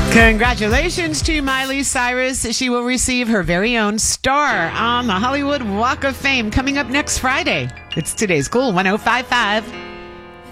Congratulations to Miley Cyrus. She will receive her very own star on the Hollywood Walk of Fame coming up next Friday. It's today's Cool 105.5.